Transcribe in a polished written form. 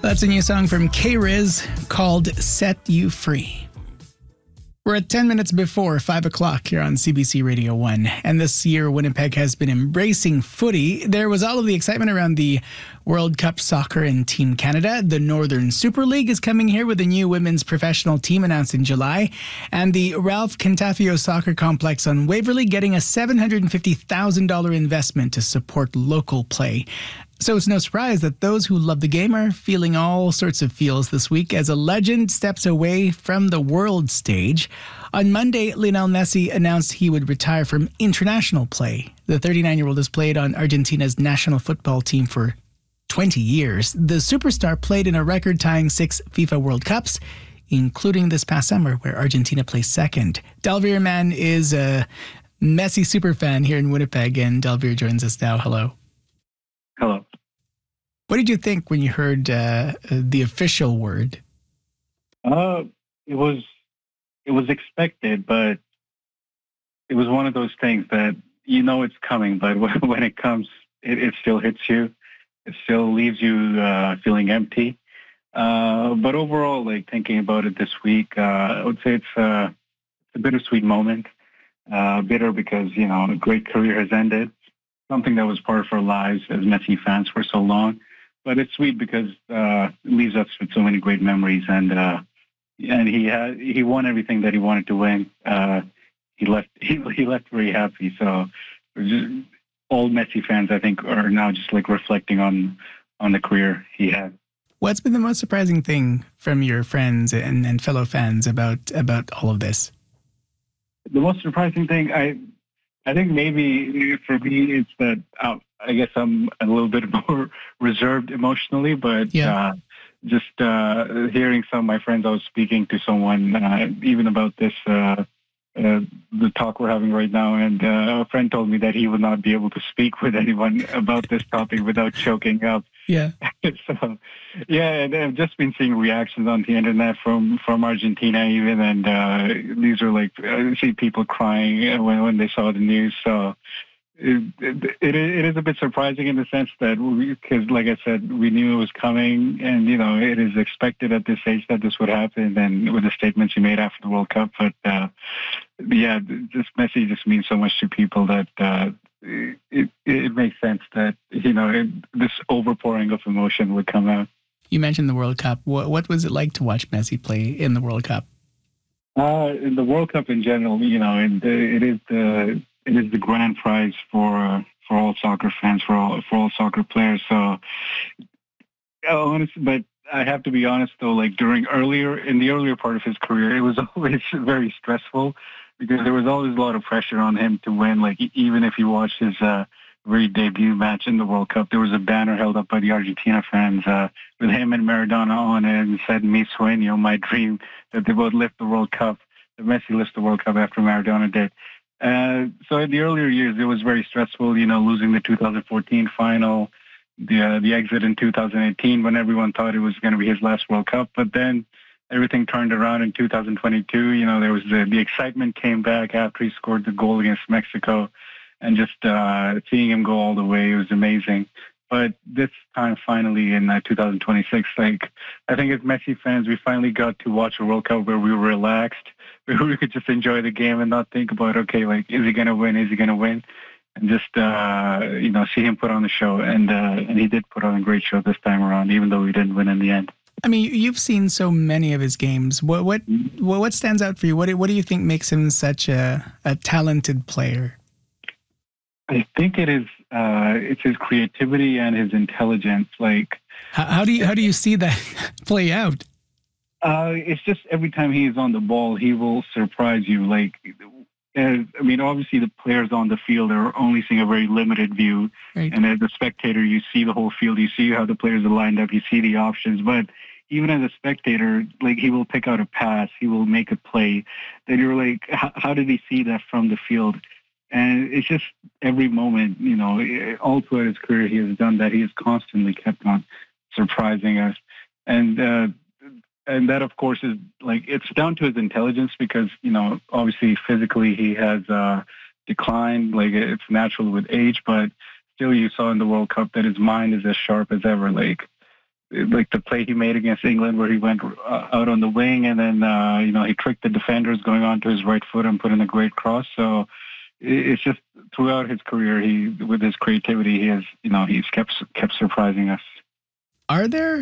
That's a new song from K-Riz called Set You Free. We're at 10 minutes before 5 o'clock here on CBC Radio 1. And this year, Winnipeg has been embracing footy. There was all of the excitement around the World Cup Soccer and Team Canada. The Northern Super League is coming here with a new women's professional team announced in July. And the Ralph Cantafio Soccer Complex on Waverley getting a $750,000 investment to support local play. So it's no surprise that those who love the game are feeling all sorts of feels this week as a legend steps away from the world stage. On Monday, Lionel Messi announced he would retire from international play. The 39-year-old has played on Argentina's national football team for 20 years. The superstar played in a record-tying 6 FIFA World Cups, including this past summer where Argentina placed second. Delvir Mann is a Messi superfan here in Winnipeg, and Delvir joins us now. Hello. Hello. What did you think when you heard the official word? It was expected, but it was one of those things that you know it's coming, but when it comes, it still hits you. It still leaves you feeling empty. But overall, like thinking about it this week, I would say it's a bittersweet moment. Bitter because, you know, a great career has ended. Something that was part of our lives as Messi fans for so long. But it's sweet because it leaves us with so many great memories, and he won everything that he wanted to win. He left very happy. So just, all Messi fans, I think, are now just like reflecting on the career he had. What's been the most surprising thing from your friends and fellow fans about all of this? The most surprising thing, I think maybe for me it's that I guess I'm a little bit more reserved emotionally, but just hearing some of my friends, I was speaking to someone even about this, the talk we're having right now, and a friend told me that he would not be able to speak with anyone about this topic without choking up. Yeah. So, yeah, and I've just been seeing reactions on the internet from Argentina even, and these are like, I see people crying when they saw the news. So it is a bit surprising in the sense that, because like I said, we knew it was coming, and, you know, it is expected at this age that this would happen, and with the statements he made after the World Cup. But, yeah, this Messi just means so much to people that it makes sense that, you know, this overpouring of emotion would come out. You mentioned the World Cup. What was it like to watch Messi play in the World Cup? In the World Cup in general, you know, and it is the grand prize for all soccer fans, for all soccer players. So, honestly, but I have to be honest though, like in the earlier part of his career, it was always very stressful because there was always a lot of pressure on him to win. Like even if you watched his very debut match in the World Cup, there was a banner held up by the Argentina fans with him and Maradona on it, and said "Mi sueño," my dream, that they both lift the World Cup. That Messi lifts the World Cup after Maradona did. So in the earlier years, it was very stressful, you know, losing the 2014 final, the exit in 2018 when everyone thought it was going to be his last World Cup. But then everything turned around in 2022. You know, there was the excitement came back after he scored the goal against Mexico, and just seeing him go all the way, it was amazing. But this time, finally, in 2026, like, I think as Messi fans, we finally got to watch a World Cup where we were relaxed, where we could just enjoy the game and not think about, okay, like, is he going to win? Is he going to win? And just, you know, see him put on the show. And he did put on a great show this time around, even though we didn't win in the end. I mean, you've seen so many of his games. What stands out for you? What do you think makes him such a talented player? I think it's his creativity and his intelligence. Like, how do you see that play out? It's just every time he is on the ball, he will surprise you. Like, I mean, obviously the players on the field are only seeing a very limited view, right. And as a spectator, you see the whole field. You see how the players are lined up. You see the options, but even as a spectator, like, he will pick out a pass, he will make a play that you're like, how did he see that from the field? And it's just every moment, you know, all throughout his career, he has done that. He has constantly kept on surprising us. And that, of course, is like, it's down to his intelligence because, you know, obviously physically he has declined. Like, it's natural with age, but still you saw in the World Cup that his mind is as sharp as ever. Like, like the play he made against England where he went out on the wing and then, he tricked the defenders going onto his right foot and put in a great cross. So it's just throughout his career, with his creativity, he's kept surprising us. Are there